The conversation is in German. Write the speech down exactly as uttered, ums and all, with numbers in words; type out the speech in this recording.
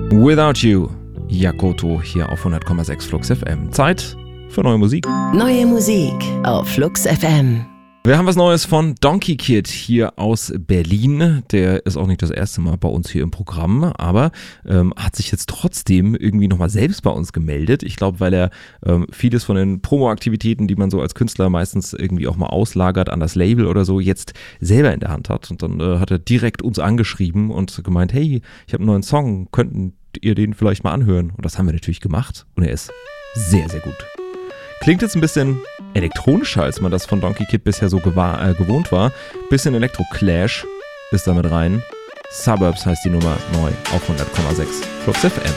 Without You, Yakoto hier auf hundert Komma sechs Flux F M. Zeit für neue Musik. Neue Musik auf Flux F M. Wir haben was Neues von Donkey Kid hier aus Berlin. Der ist auch nicht das erste Mal bei uns hier im Programm, aber ähm, hat sich jetzt trotzdem irgendwie nochmal selbst bei uns gemeldet. Ich glaube, weil er ähm, vieles von den Promo-Aktivitäten, die man so als Künstler meistens irgendwie auch mal auslagert an das Label oder so, jetzt selber in der Hand hat. Und dann äh, hat er direkt uns angeschrieben und gemeint, hey, ich habe einen neuen Song, könnten ihr den vielleicht mal anhören? Und das haben wir natürlich gemacht und er ist sehr, sehr gut. Klingt jetzt ein bisschen elektronischer, als man das von Donkey Kid bisher so gewahr, äh, gewohnt war. Bisschen Elektro-Clash ist damit rein. Suburbs heißt die Nummer neu auf hundert Komma sechs Flux F M.